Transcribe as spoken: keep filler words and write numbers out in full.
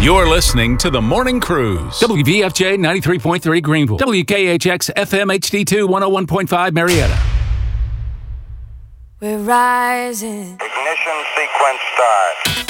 You're listening to The Morning Cruise. W V F J ninety-three point three Greenville. W K H X F M H D two one oh one point five Marietta. We're rising. Ignition sequence start.